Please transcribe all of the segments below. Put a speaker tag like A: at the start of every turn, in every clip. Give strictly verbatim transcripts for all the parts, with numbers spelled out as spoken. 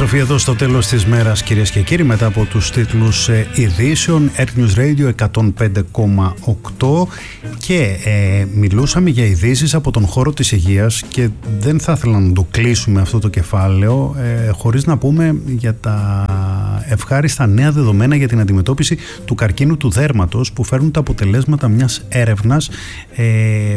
A: Επιστροφή εδώ στο τέλος της μέρας, κυρίες και κύριοι, μετά από τους τίτλους ε, ειδήσεων. Earth News Radio εκατόν πέντε κόμμα οκτώ και ε, μιλούσαμε για ειδήσεις από τον χώρο της υγείας και δεν θα ήθελα να το κλείσουμε αυτό το κεφάλαιο ε, χωρίς να πούμε για τα ευχάριστα νέα δεδομένα για την αντιμετώπιση του καρκίνου του δέρματος που φέρνουν τα αποτελέσματα μιας έρευνας ε, ε,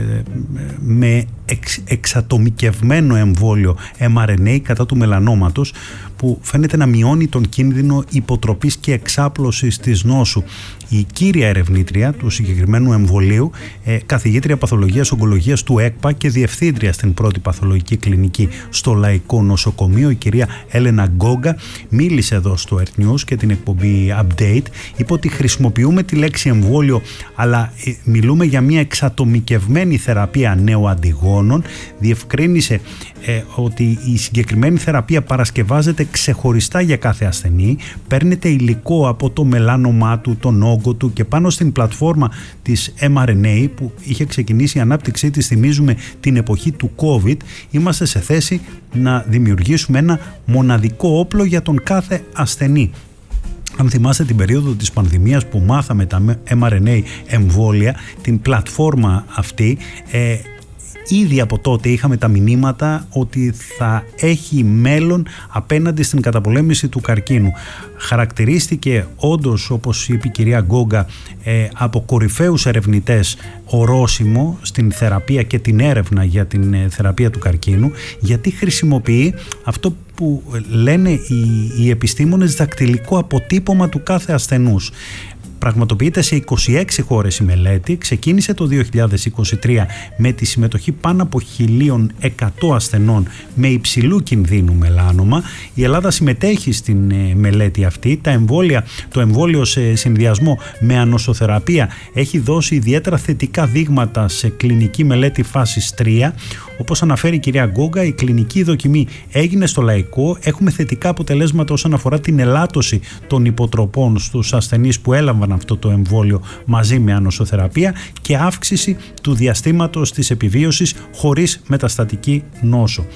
A: με εξ, εξατομικευμένο εμβόλιο εμ αρ εν έι κατά του μελανόματος που φαίνεται να μειώνει τον κίνδυνο υποτροπής και εξάπλωσης της νόσου. Η κύρια ερευνήτρια του συγκεκριμένου εμβολίου, ε, καθηγήτρια παθολογίας ογκολογίας του ΕΚΠΑ και διευθύντρια στην πρώτη παθολογική κλινική στο Λαϊκό Νοσοκομείο, η κυρία Έλενα Γκόγκα, μίλησε εδώ στο Earth News και την εκπομπή Update. Είπε ότι χρησιμοποιούμε τη λέξη εμβόλιο, αλλά ε, μιλούμε για μια εξατομικευμένη θεραπεία νεοαντιγόνων. Διευκρίνησε ε, ότι η συγκεκριμένη θεραπεία παρασκευάζεται ξεχωριστά για κάθε ασθενή, παίρνεται υλικό από το μελάνομά του, τον όγκο του και πάνω στην πλατφόρμα της εμ αρ εν έι που είχε ξεκινήσει η ανάπτυξή της, θυμίζουμε, την εποχή του COVID, είμαστε σε θέση να δημιουργήσουμε ένα μοναδικό όπλο για τον κάθε ασθενή. Αν θυμάστε την περίοδο της πανδημίας που μάθαμε τα εμ αρ εν έι εμβόλια, την πλατφόρμα αυτή, ε, ήδη από τότε είχαμε τα μηνύματα ότι θα έχει μέλλον απέναντι στην καταπολέμηση του καρκίνου. Χαρακτηρίστηκε όντως, όπως είπε η κυρία Γκόγκα, ε, από κορυφαίους ερευνητές ορόσημο στην θεραπεία και την έρευνα για την ε, θεραπεία του καρκίνου, γιατί χρησιμοποιεί αυτό που λένε οι, οι επιστήμονες δακτυλικό αποτύπωμα του κάθε ασθενούς. Πραγματοποιείται σε είκοσι έξι χώρες η μελέτη, ξεκίνησε το δύο χιλιάδες είκοσι τρία με τη συμμετοχή πάνω από χίλια εκατό ασθενών με υψηλού κινδύνου μελάνομα. Η Ελλάδα συμμετέχει στην ε, μελέτη αυτή. Τα εμβόλια, το εμβόλιο σε συνδυασμό με ανοσοθεραπεία έχει δώσει ιδιαίτερα θετικά δείγματα σε κλινική μελέτη φάσης τρία. Όπως αναφέρει η κυρία Γκόγκα, η κλινική δοκιμή έγινε στο Λαϊκό. Έχουμε θετικά αποτελέσματα όσον αφορά την ελάττωση των υποτροπών στους ασθενείς που έλαβαν αυτό το εμβόλιο μαζί με ανοσοθεραπεία και αύξηση του διαστήματος της επιβίωσης χωρίς μεταστατική νόσο.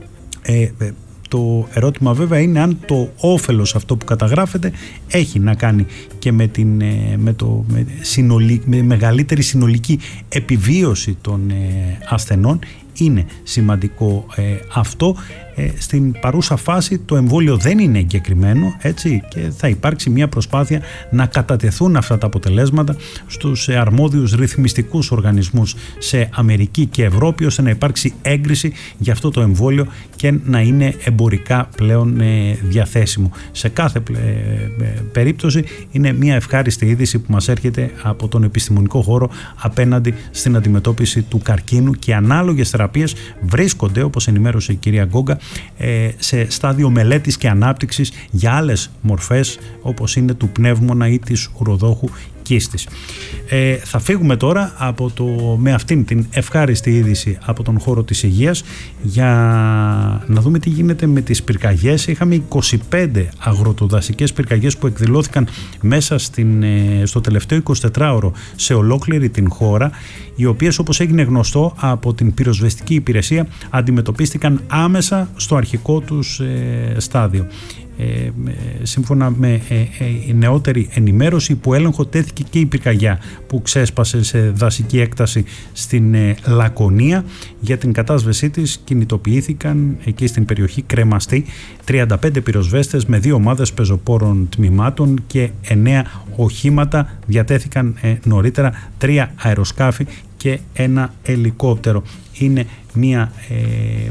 A: Ε, Το ερώτημα βέβαια είναι αν το όφελος αυτό που καταγράφεται έχει να κάνει και με, την, με, το, με, συνολική, με μεγαλύτερη συνολική επιβίωση των ασθενών. Είναι σημαντικό ε, αυτό. Ε, στην παρούσα φάση το εμβόλιο δεν είναι εγκεκριμένο, έτσι, και θα υπάρξει μια προσπάθεια να κατατεθούν αυτά τα αποτελέσματα στους αρμόδιους ρυθμιστικούς οργανισμούς σε Αμερική και Ευρώπη, ώστε να υπάρξει έγκριση για αυτό το εμβόλιο και να είναι εμπορικά πλέον ε, διαθέσιμο. Σε κάθε ε, ε, περίπτωση είναι μια ευχάριστη είδηση που μας έρχεται από τον επιστημονικό χώρο απέναντι στην αντιμετώπιση του καρκίνου, και ανάλογες θεραπείες βρίσκονται, όπως ενημέρωσε η κυρία Γκόγκα, σε στάδιο μελέτης και ανάπτυξης για άλλες μορφές όπως είναι του πνεύμονα ή της ουροδόχου κίστης. Ε, θα φύγουμε τώρα από το, με αυτήν την ευχάριστη είδηση από τον χώρο της υγείας για να δούμε τι γίνεται με τις πυρκαγιές. Είχαμε είκοσι πέντε αγροτοδασικές πυρκαγιές που εκδηλώθηκαν μέσα στην, στο τελευταίο εικοσιτετράωρο σε ολόκληρη την χώρα, οι οποίες, όπως έγινε γνωστό από την πυροσβεστική υπηρεσία, αντιμετωπίστηκαν άμεσα στο αρχικό τους ε, στάδιο. Ε, σύμφωνα με ε, ε, η νεότερη ενημέρωση, υπό έλεγχο τέθηκε και η πυρκαγιά που ξέσπασε σε δασική έκταση στην ε, Λακωνία. Για την κατάσβεσή της κινητοποιήθηκαν εκεί στην περιοχή Κρεμαστή τριάντα πέντε πυροσβέστες με δύο ομάδες πεζοπόρων τμήματων και εννέα οχήματα. Διατέθηκαν ε, νωρίτερα τρία αεροσκάφη και ένα ελικόπτερο. Είναι μια ε,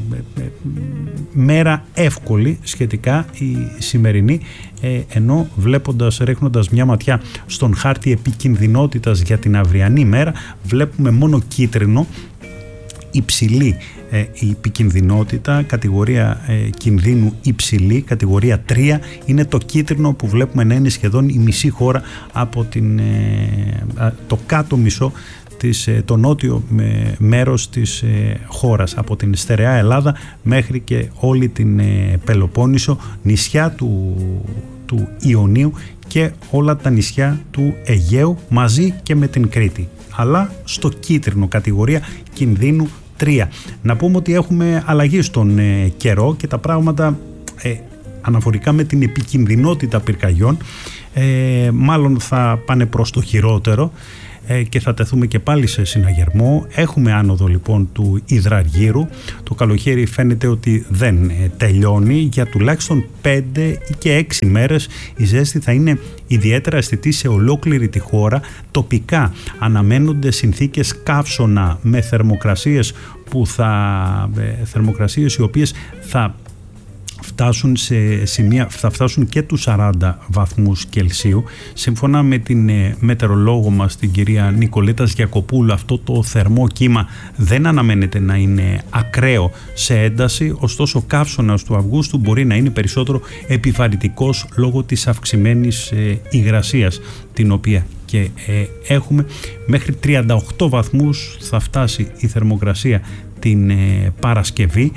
A: μέρα εύκολη σχετικά η σημερινή, ε, ενώ βλέποντας, ρίχνοντας μια ματιά στον χάρτη επικινδυνότητας για την αυριανή μέρα, βλέπουμε μόνο κίτρινο, υψηλή ε, η επικινδυνότητα, κατηγορία ε, κινδύνου υψηλή, κατηγορία τρία είναι το κίτρινο που βλέπουμε να είναι σχεδόν η μισή χώρα από την, ε, το κάτω μισό της, το νότιο μέρος της χώρας, από την στερεά Ελλάδα μέχρι και όλη την Πελοπόννησο, νησιά του, του Ιωνίου και όλα τα νησιά του Αιγαίου μαζί και με την Κρήτη, αλλά στο κίτρινο, κατηγορία κινδύνου τρία. Να πούμε ότι έχουμε αλλαγή στον ε, καιρό και τα πράγματα ε, αναφορικά με την επικινδυνότητα πυρκαγιών, ε, μάλλον θα πάνε προς το χειρότερο και θα τεθούμε και πάλι σε συναγερμό. Έχουμε άνοδο λοιπόν του υδραργύρου. Το καλοκαίρι φαίνεται ότι δεν τελειώνει. Για τουλάχιστον πέντε και έξι μέρες η ζέστη θα είναι ιδιαίτερα αισθητή σε ολόκληρη τη χώρα. Τοπικά αναμένονται συνθήκες καύσωνα με θερμοκρασίες που θα, θερμοκρασίες οι οποίες θα φτάσουν σε σημεία, θα φτάσουν και τους σαράντα βαθμούς Κελσίου. Σύμφωνα με την ε, μετεωρολόγο μας, την κυρία Νικολέτας Γιακοπούλου, αυτό το θερμό κύμα δεν αναμένεται να είναι ακραίο σε ένταση, ωστόσο ο καύσωνας του Αυγούστου μπορεί να είναι περισσότερο επιβαρυτικός λόγω της αυξημένης ε, υγρασίας την οποία και ε, έχουμε. Μέχρι τριάντα οκτώ βαθμούς θα φτάσει η θερμοκρασία την ε, Παρασκευή.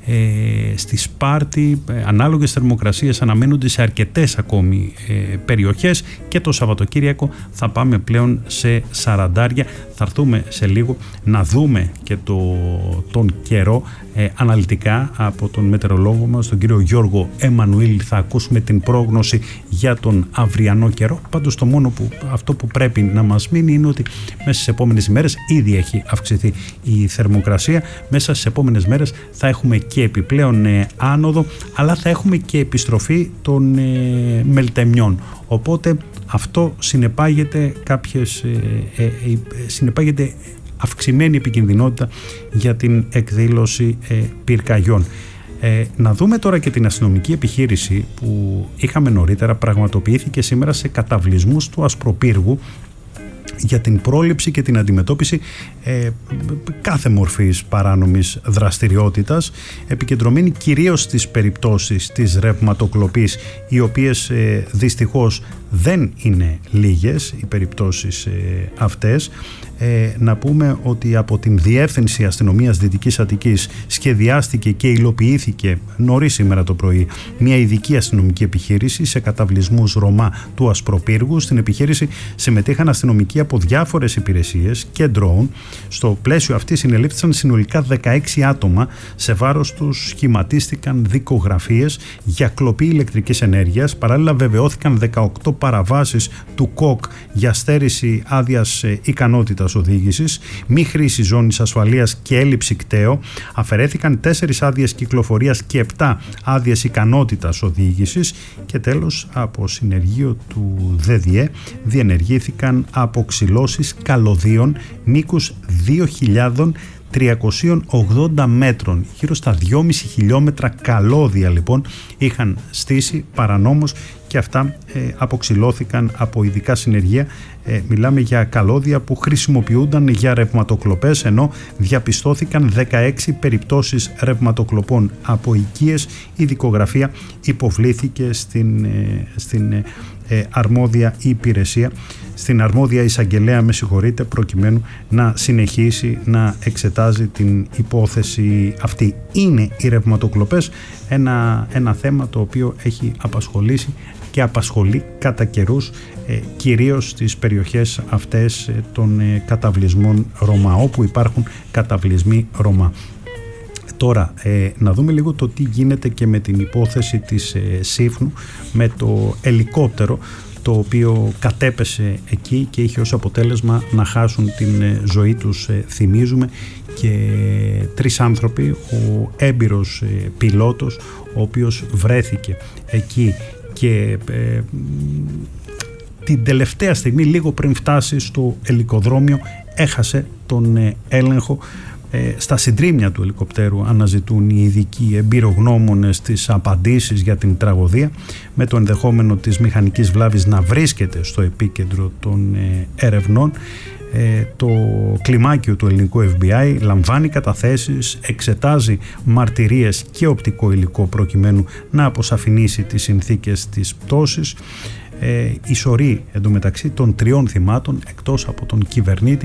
A: Ε, στη Σπάρτη ε, ανάλογες θερμοκρασίες αναμένονται σε αρκετές ακόμη ε, περιοχές και το Σαββατοκύριακο θα πάμε πλέον σε σαραντάρια. Θα έρθουμε σε λίγο να δούμε και το, τον καιρό ε, αναλυτικά από τον μετεωρολόγο μας, τον κύριο Γιώργο Εμμανουήλ. Θα ακούσουμε την πρόγνωση για τον αυριανό καιρό. Πάντως το μόνο που, αυτό που πρέπει να μας μείνει είναι ότι μέσα στις επόμενες ημέρες ήδη έχει αυξηθεί η θερμοκρασία. Μέσα στις επόμενες μέρες θα έχουμε και επιπλέον ε, άνοδο, αλλά θα έχουμε και επιστροφή των ε, μελτεμιών. Οπότε αυτό συνεπάγεται κάποιες ε, ε, ε, συνεπάγεται αυξημένη επικινδυνότητα για την εκδήλωση ε, πυρκαγιών. Ε, να δούμε τώρα και την αστυνομική επιχείρηση που είχαμε νωρίτερα. Πραγματοποιήθηκε σήμερα σε καταβλισμούς του Ασπροπύργου για την πρόληψη και την αντιμετώπιση ε, κάθε μορφής παράνομης δραστηριότητας, επικεντρωμένη κυρίως στις περιπτώσεις της ρευματοκλοπής, οι οποίες ε, δυστυχώς δεν είναι λίγες οι περιπτώσεις ε, αυτές. Ε, να πούμε ότι από την Διεύθυνση Αστυνομίας Δυτικής Αττικής σχεδιάστηκε και υλοποιήθηκε νωρίς σήμερα το πρωί μια ειδική αστυνομική επιχείρηση σε καταβλισμούς Ρωμά του Ασπροπύργου. Στην επιχείρηση συμμετείχαν αστυνομικοί από διάφορες υπηρεσίες και ντρόουν. Στο πλαίσιο αυτή συνελήφθησαν συνολικά δεκαέξι άτομα. Σε βάρος τους σχηματίστηκαν δικογραφίες για κλοπή ηλεκτρικής ενέργειας. Παράλληλα βεβαιώθηκαν δεκαοκτώ παραβάσεις του ΚΟΚ για στέρηση άδειας ικανότητας οδήγησης, μη χρήση ζώνης ασφαλείας και έλλειψη κταίου. Αφαιρέθηκαν τέσσερις άδειες κυκλοφορίας και επτά άδειες ικανότητας οδήγησης και τέλος από συνεργείο του ΔΔΕ διενεργήθηκαν αποξυλώσεις καλωδίων μήκους δύο χιλιάδες τριακόσια ογδόντα μέτρων. Γύρω στα δυόμισι χιλιόμετρα καλώδια λοιπόν είχαν στήσει παρανόμως και αυτά ε, αποξυλώθηκαν από ειδικά συνεργεία. Ε, μιλάμε για καλώδια που χρησιμοποιούνταν για ρευματοκλοπές, ενώ διαπιστώθηκαν δεκαέξι περιπτώσεις ρευματοκλοπών από οικίες. Η δικογραφία υποβλήθηκε στην, ε, στην ε, αρμόδια υπηρεσία, στην αρμόδια εισαγγελέα, με συγχωρείτε, προκειμένου να συνεχίσει να εξετάζει την υπόθεση αυτή. Είναι οι ρευματοκλοπές ένα, ένα θέμα το οποίο έχει απασχολήσει και απασχολεί κατά καιρούς ε, κυρίως στις περιοχές αυτές ε, των ε, καταβλισμών Ρωμά, όπου υπάρχουν καταβλισμοί Ρωμά. Τώρα ε, να δούμε λίγο το τι γίνεται και με την υπόθεση της ε, Σύφνου, με το ελικόπτερο το οποίο κατέπεσε εκεί και είχε ως αποτέλεσμα να χάσουν την ε, ζωή τους. Ε, θυμίζουμε και τρεις άνθρωποι, ο έμπειρος ε, πιλότος ο οποίος βρέθηκε εκεί και ε, την τελευταία στιγμή, λίγο πριν φτάσει στο ελικοδρόμιο, έχασε τον ε, έλεγχο. Ε, στα συντρίμμια του ελικοπτέρου αναζητούν οι ειδικοί εμπειρογνώμονες τις απαντήσεις για την τραγωδία, με το ενδεχόμενο της μηχανικής βλάβης να βρίσκεται στο επίκεντρο των ε, ερευνών. Ε, το κλιμάκιο του ελληνικού Εφ Μπι Άι λαμβάνει καταθέσεις, εξετάζει μαρτυρίες και οπτικό υλικό προκειμένου να αποσαφηνίσει τις συνθήκες της πτώσης. Ε, η σωρή εντωμεταξύ των τριών θυμάτων, εκτός από τον κυβερνήτη,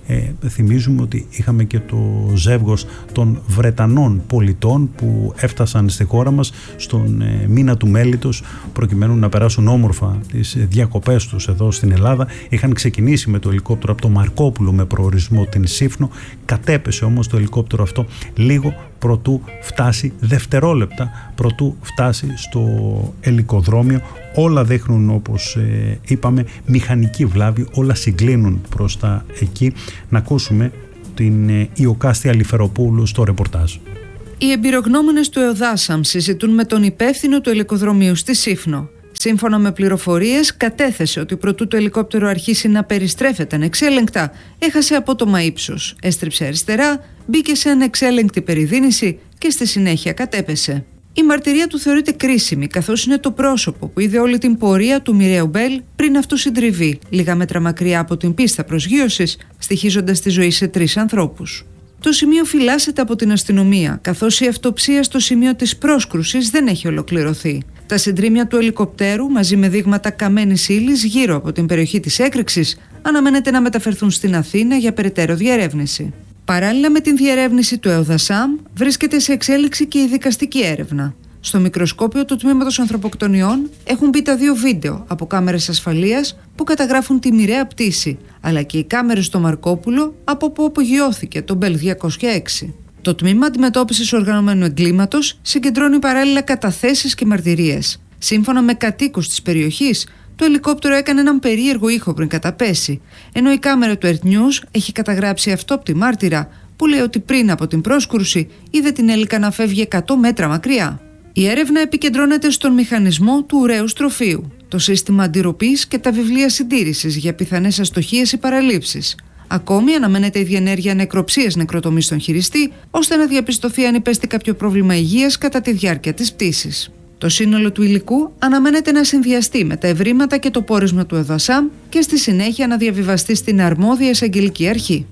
A: Ε, θυμίζουμε ότι είχαμε και το ζεύγος των Βρετανών πολιτών που έφτασαν στη χώρα μας στον ε, μήνα του Μέλιτος προκειμένου να περάσουν όμορφα τις διακοπές τους εδώ στην Ελλάδα. Είχαν ξεκινήσει με το ελικόπτερο από το Μαρκόπουλο με προορισμό την Σύφνο, κατέπεσε όμως το ελικόπτερο αυτό λίγο προτού φτάσει, δευτερόλεπτα προτού φτάσει στο ελικοδρόμιο. Όλα δείχνουν, όπως ε, είπαμε, μηχανική βλάβη, όλα συγκλίνουν προς τα εκεί. Να ακούσουμε την ε, Ιωκάστη Αλιφεροπούλου στο ρεπορτάζ.
B: Οι εμπειρογνώμονες του ΕΟΔΑΣΑΜ συζητούν με τον υπεύθυνο του ελικοδρομίου στη Σύφνο. Σύμφωνα με πληροφορίες, κατέθεσε ότι προτού το ελικόπτερο αρχίσει να περιστρέφεται ανεξέλεγκτα, έχασε απότομα ύψος, έστριψε αριστερά, μπήκε σε ανεξέλεγκτη περιδίνηση και στη συνέχεια κατέπεσε. Η μαρτυρία του θεωρείται κρίσιμη, καθώς είναι το πρόσωπο που είδε όλη την πορεία του μοιραίου Μπέλ πριν αυτού συντριβεί, λίγα μέτρα μακριά από την πίστα προσγείωσης, στοιχίζοντας τη ζωή σε τρεις ανθρώπους. Το σημείο φυλάσσεται από την αστυνομία, καθώς η αυτοψία στο σημείο της πρόσκρουσης δεν έχει ολοκληρωθεί. Τα συντρίμμια του ελικοπτέρου, μαζί με δείγματα καμένης ύλης γύρω από την περιοχή της έκρηξης, αναμένεται να μεταφερθούν στην Αθήνα για περαιτέρω διερεύνηση. Παράλληλα με την διερεύνηση του ΕΟΔΑΣΑΜ, βρίσκεται σε εξέλιξη και η δικαστική έρευνα. Στο μικροσκόπιο του τμήματος ανθρωποκτονιών έχουν μπει τα δύο βίντεο από κάμερες ασφαλείας που καταγράφουν τη μοιραία πτήση, αλλά και οι κάμερες στο Μαρκόπουλο από όπου απογειώθηκε το Μπέλ διακόσια έξι. Το τμήμα αντιμετώπισης οργανωμένου εγκλήματος συγκεντρώνει παράλληλα καταθέσεις και μαρτυρίες. Σύμφωνα με κατοίκους της περιοχής, το ελικόπτερο έκανε έναν περίεργο ήχο πριν καταπέσει, ενώ η κάμερα του Earth News έχει καταγράψει αυτόπτη μάρτυρα που λέει ότι πριν από την πρόσκρουση είδε την Έλικα να φεύγει εκατό μέτρα μακριά. Η έρευνα επικεντρώνεται στον μηχανισμό του ουραίου στροφείου, το σύστημα αντιρροπής και τα βιβλία συντήρησης για πιθανές αστοχίες ή παραλήψεις. Ακόμη αναμένεται η διενέργεια νεκροψίας νεκροτομής στον χειριστή, ώστε να διαπιστωθεί αν υπέστη κάποιο πρόβλημα υγείας κατά τη διάρκεια της πτήσης. Το σύνολο του υλικού αναμένεται να συνδυαστεί με τα ευρήματα και το πόρισμα του ΕΟΔΑΣΑΜ και στη συνέχεια να διαβιβαστεί στην αρμόδια εισαγγελική αρχή.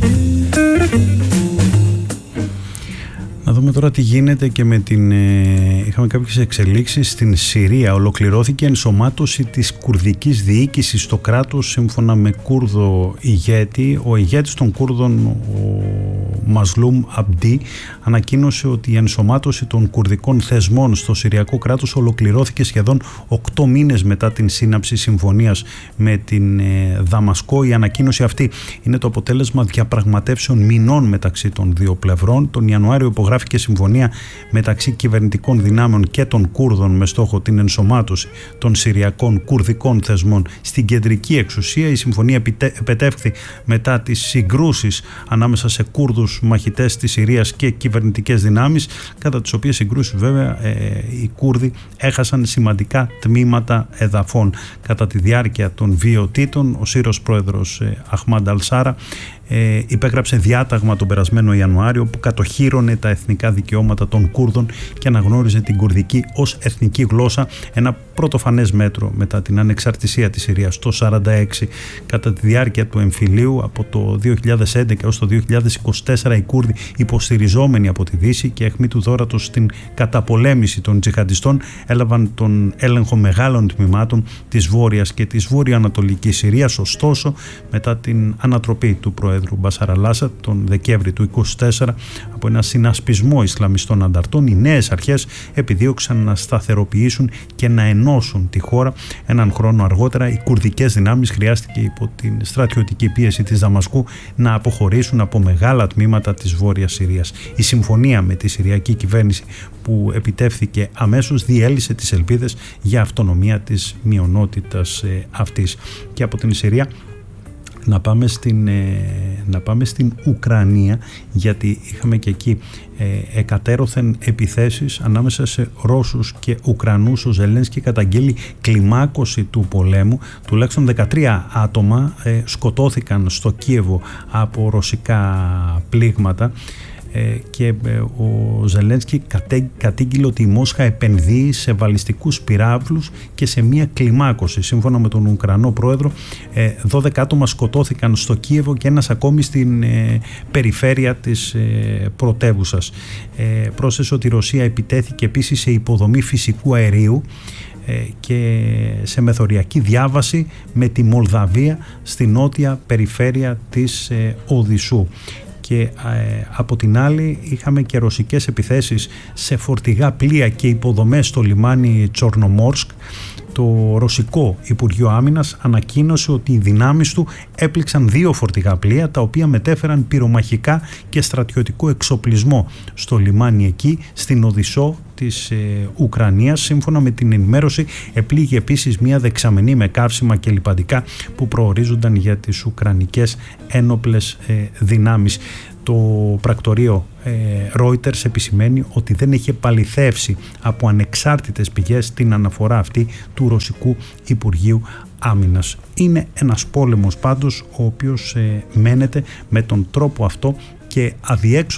A: Να δούμε τώρα τι γίνεται και με την... Ε, είχαμε κάποιες εξελίξεις στην Συρία. Ολοκληρώθηκε η ενσωμάτωση της κουρδικής διοίκησης στο κράτος σύμφωνα με Κούρδο ηγέτη. Ο ηγέτης των Κούρδων, ο Μασλούμ Αμπντί, ανακοίνωσε ότι η ενσωμάτωση των κουρδικών θεσμών στο Συριακό κράτος ολοκληρώθηκε σχεδόν οκτώ μήνες μετά την σύναψη συμφωνίας με την ε, Δαμασκό. Η ανακοίνωση αυτή είναι το αποτέλεσμα διαπραγματεύσεων μηνών μεταξύ των δύο πλευρών. Τον Ιανουάριο υπογράφηκε και συμφωνία μεταξύ κυβερνητικών δυνάμεων και των Κούρδων με στόχο την ενσωμάτωση των Συριακών κουρδικών θεσμών στην κεντρική εξουσία. Η συμφωνία επετεύχθη μετά τις συγκρούσεις ανάμεσα σε Κούρδους μαχητές της Συρίας και κυβερνητικές δυνάμεις, κατά τις οποίες συγκρούσεις βέβαια ε, οι Κούρδοι έχασαν σημαντικά τμήματα εδαφών. Κατά τη διάρκεια των βιωτήτων, ο Σύρος πρόεδρος ε, Αχμάντ Αλσάρα Ε, υπέγραψε διάταγμα τον περασμένο Ιανουάριο που κατοχύρωνε τα εθνικά δικαιώματα των Κούρδων και αναγνώριζε την κουρδική ως εθνική γλώσσα, ένα πρωτοφανές μέτρο μετά την ανεξαρτησία της Συρίας το χίλια εννιακόσια σαράντα έξι. Κατά τη διάρκεια του εμφυλίου από το δύο χιλιάδες έντεκα έως το δύο χιλιάδες είκοσι τέσσερα, οι Κούρδοι, υποστηριζόμενοι από τη Δύση και αιχμή του δώρατος στην καταπολέμηση των τζιχαντιστών, έλαβαν τον έλεγχο μεγάλων τμήματων της βόρειας και της βόρειο-ανατολικής Συρίας. Ωστόσο, μετά την ανατροπή του Προέδρου Μπασάρ Αλ-Άσαντ τον Δεκέμβρη του είκοσι τέσσερα από ένα συνασπισμό Ισλαμιστών ανταρτών, οι νέες αρχές επιδίωξαν να σταθεροποιήσουν και να ενώσουν τη χώρα. Έναν χρόνο αργότερα οι κουρδικές δυνάμεις χρειάστηκε υπό την στρατιωτική πίεση της Δαμασκού να αποχωρήσουν από μεγάλα τμήματα της Βόρειας Συρίας. Η συμφωνία με τη Συριακή κυβέρνηση που επιτεύθηκε αμέσως διέλυσε τις ελπίδες για αυτονομία της μειονότητας αυτής. Και από την Συρία να πάμε στην, να πάμε στην Ουκρανία, γιατί είχαμε και εκεί ε, εκατέρωθεν επιθέσεις ανάμεσα σε Ρώσους και Ουκρανούς. Ο Ζελένσκι καταγγέλει κλιμάκωση του πολέμου. Τουλάχιστον δεκατρία άτομα ε, σκοτώθηκαν στο Κίεβο από ρωσικά πλήγματα. Και ο Ζελένσκι κατήγγειλε ότι η Μόσχα επενδύει σε βαλιστικούς πυράβλους και σε μία κλιμάκωση. Σύμφωνα με τον Ουκρανό πρόεδρο, δώδεκα άτομα σκοτώθηκαν στο Κίεβο και ένας ακόμη στην περιφέρεια της πρωτεύουσας. Πρόσθεσε ότι η Ρωσία επιτέθηκε επίσης σε υποδομή φυσικού αερίου και σε μεθοριακή διάβαση με τη Μολδαβία στη νότια περιφέρεια της Οδυσσού. Και ε, από την άλλη είχαμε και ρωσικές επιθέσεις σε φορτηγά πλοία και υποδομές στο λιμάνι Τσορνομόρσκ. Το Ρωσικό Υπουργείο Άμυνας ανακοίνωσε ότι οι δυνάμεις του έπληξαν δύο φορτηγά πλοία τα οποία μετέφεραν πυρομαχικά και στρατιωτικό εξοπλισμό στο λιμάνι εκεί, στην Οδυσσό της ε, Ουκρανίας. Σύμφωνα με την ενημέρωση, επλήγει επίσης μια δεξαμενή με καύσιμα και λιπαντικά που προορίζονταν για τις ουκρανικές ένοπλες ε, δυνάμεις. Το πρακτορείο ε, Reuters επισημαίνει ότι δεν έχει επαληθεύσει από ανεξάρτητες πηγές την αναφορά αυτή του Ρωσικού Υπουργείου Άμυνας. Είναι ένας πόλεμος πάντως ο οποίος ε, μένεται με τον τρόπο αυτό και αδιέξοδο